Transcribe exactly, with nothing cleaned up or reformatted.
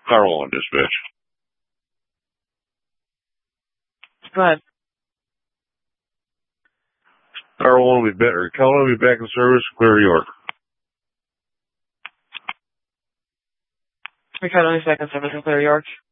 Carl on dispatch. Go ahead. Carl will be back, or Carl will be back in service, Clear York. We cut only second service in Clear York.